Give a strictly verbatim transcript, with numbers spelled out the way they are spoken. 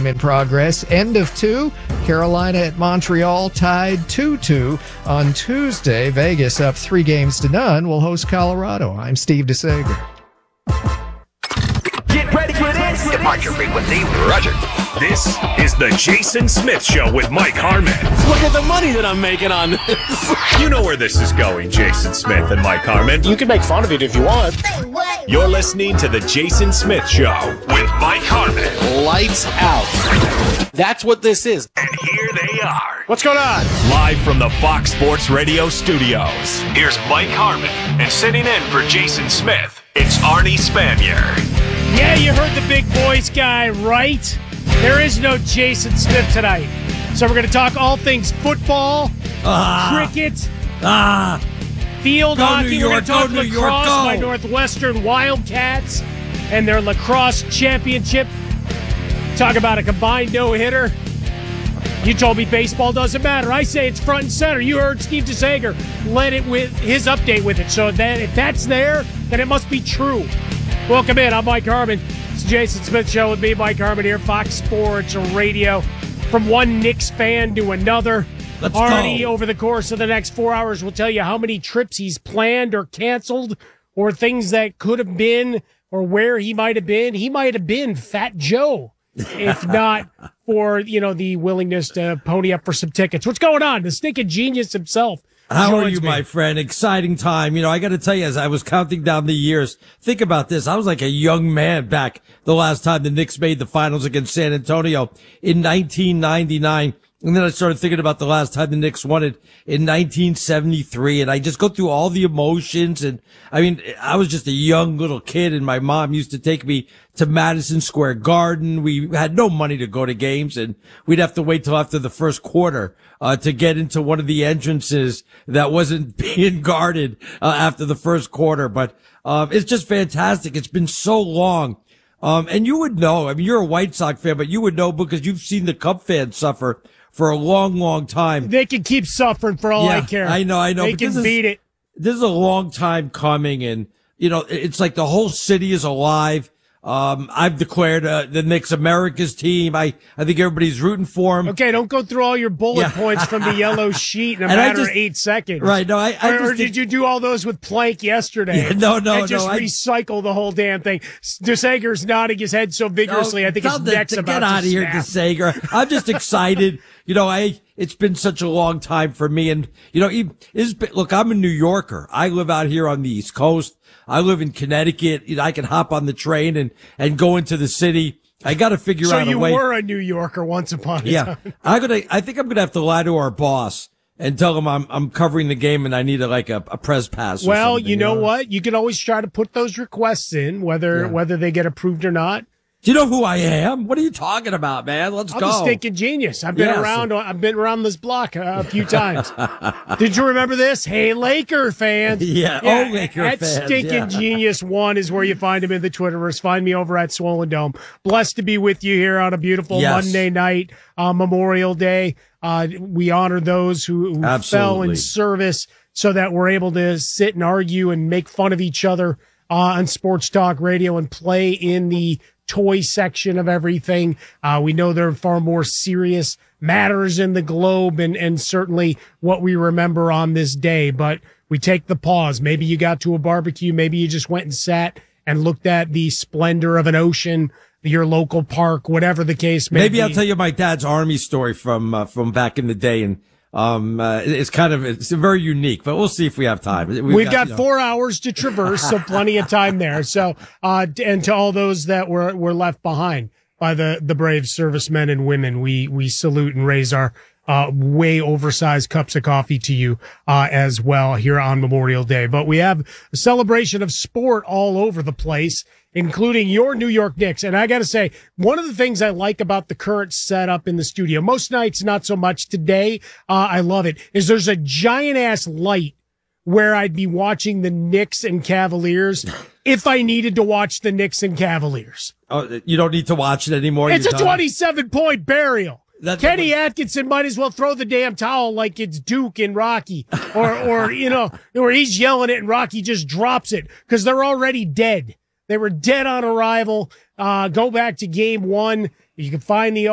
game in progress. End of two. Carolina at Montreal tied two two. On Tuesday, Vegas up three games to none will host Colorado. I'm Steve DeSager. Get ready for this. Departure frequency. Roger. This is the Jason Smith Show with Mike Harmon. Look at the money that I'm making on this. You know where this is going, Jason Smith and Mike Harmon. You can make fun of it if you want. You're listening to the Jason Smith Show with Mike Harmon. Lights out. That's what this is. And here they are. What's going on? Live from the Fox Sports Radio studios. Here's Mike Harmon. And sitting in for Jason Smith, it's Arnie Spanier. Yeah, you heard the big voice guy, right? There is no Jason Smith tonight. So we're going to talk all things football, ah, cricket, ah, field go hockey. New York, we're going to talk go New lacrosse York, go. by Northwestern Wildcats and their lacrosse championship. Talk about a combined no-hitter. You told me baseball doesn't matter. I say it's front and center. You heard Steve DeSager led it with his update with it. So that if that's there, then it must be true. Welcome in. I'm Mike Harmon. It's the Jason Smith Show with me, Mike Harmon here, Fox Sports Radio. From one Knicks fan to another. Let's Arnie, go. over the course of the next four hours, will tell you how many trips he's planned or canceled or things that could have been or where he might have been. He might have been Fat Joe, if not for, you know, the willingness to pony up for some tickets. What's going on? The stinking genius himself. How are joins you, me. my friend? Exciting time. You know, I got to tell you, as I was counting down the years, think about this. I was like a young man back the last time the Knicks made the finals against San Antonio in nineteen ninety-nine. And then I started thinking about the last time the Knicks won it in nineteen seventy-three. And I just go through all the emotions. And I mean, I was just a young little kid and my mom used to take me to Madison Square Garden. We had no money to go to games and we'd have to wait till after the first quarter, uh, to get into one of the entrances that wasn't being guarded, uh, after the first quarter. But, um, it's just fantastic. It's been so long. Um, and you would know, I mean, you're a White Sox fan, but you would know because you've seen the Cub fans suffer for a long, long time. They can keep suffering for all yeah, I care. I know, I know. They but can this beat is, it. This is a long time coming, and you know, it's like the whole city is alive. Um, I've declared uh, the Knicks America's team. I, I think everybody's rooting for him. Okay, don't go through all your bullet Yeah. points from the yellow sheet in a And I matter just- of eight seconds. Right? No, I, I Or, just or think- did you do all those with Plank yesterday? Yeah, no, no, and just no, I- recycle the whole damn thing. DeSager's nodding his head so vigorously. No, I think his tell the- neck's to about get to out of here, snap. DeSager. I'm just excited. You know, I it's been such a long time for me, and you know, even, it's been, look, I'm a New Yorker. I live out here on the East Coast. I live in Connecticut. You know, I can hop on the train and and go into the city. I got to figure So out a you way. were a New Yorker once upon a Yeah, time. I'm gonna. I think I'm gonna have to lie to our boss and tell him I'm I'm covering the game and I need a, like a, a press pass. Or Well, something, you know what? You can always try to put those requests in, whether Yeah. whether they get approved or not. Do you know who I am? What are you talking about, man? Let's I'm go. a stinking genius. I've been Yes. around. I've been around this block a, a few times. Did you remember this? Hey, Laker fans. Yeah, oh, Laker at fans, Stinking yeah. Genius One is where you find him in the Twitterverse. Find me over at Swollen Dome. Blessed to be with you here on a beautiful Yes. Monday night, uh, Memorial Day. Uh, we honor those who, who fell Absolutely. in service so that we're able to sit and argue and make fun of each other uh, on Sports Talk Radio and play in the toy section of everything. Uh, we know there are far more serious matters in the globe and, and certainly what we remember on this day, but we take the pause. Maybe you got to a barbecue. Maybe you just went and sat and looked at the splendor of an ocean, your local park, whatever the case may Maybe be. I'll tell you my dad's army story from uh, from back in the day, and um, uh, it's kind of it's very unique. But we'll see if we have time. We've, We've got, you know- four hours to traverse, so plenty of time there. So, uh, and to all those that were, were left behind by the, the brave servicemen and women, we, we salute and raise our, uh, way oversized cups of coffee to you, uh, as well here on Memorial Day. But we have a celebration of sport all over the place, including your New York Knicks. And I got to say, one of the things I like about the current setup in the studio, most nights, not so much today, uh, I love it, is there's a giant ass light where I'd be watching the Knicks and Cavaliers if I needed to watch the Knicks and Cavaliers. Oh, you don't need to watch it anymore. It's a You're done? twenty-seven point burial. That's- Kenny Atkinson might as well throw the damn towel like it's Duke in Rocky, or, or, you know, where he's yelling it and Rocky just drops it because they're already dead. They were dead on arrival. Uh, go back to game one. You can find the